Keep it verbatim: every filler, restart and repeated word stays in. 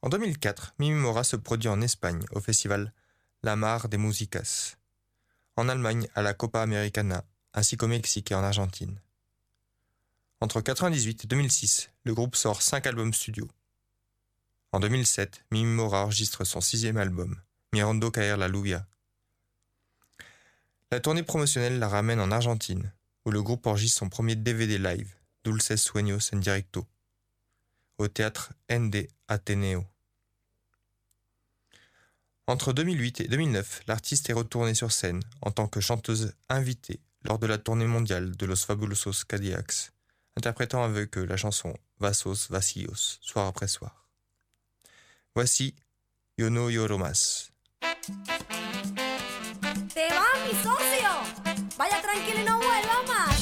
En deux mille quatre, Mimi Mora se produit en Espagne au festival La Mar de Musicas, en Allemagne à la Copa Americana, ainsi qu'au Mexique et en Argentine. Entre quatre-vingt-dix-huit et deux mille six, le groupe sort cinq albums studio. En deux mille sept, Mimi Mora enregistre son sixième album, Mirando Caer la Lluvia. La tournée promotionnelle la ramène en Argentine, où le groupe enregistre son premier D V D live, Dulces Sueños en Directo, au théâtre N D Ateneo. Entre deux mille huit et deux mille neuf, l'artiste est retournée sur scène en tant que chanteuse invitée lors de la tournée mondiale de Los Fabulosos Cadillacs, interprétant avec eux la chanson Vasos Vacíos, soir après soir. Voici Yo no lloro más. Te va, mi socio. Vaya tranquilo y no vuelva más.